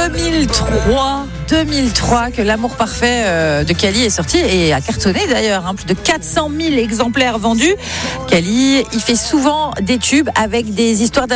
2003 que L'amour parfait de Kali est sorti et a cartonné d'ailleurs, plus de 400 000 exemplaires vendus. Kali, il fait souvent des tubes avec des histoires